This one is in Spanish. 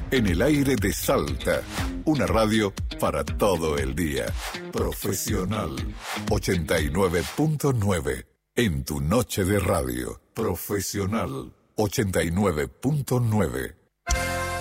En el aire de Salta, una radio para todo el día. Profesional 89.9 en tu noche de radio. Profesional 89.9.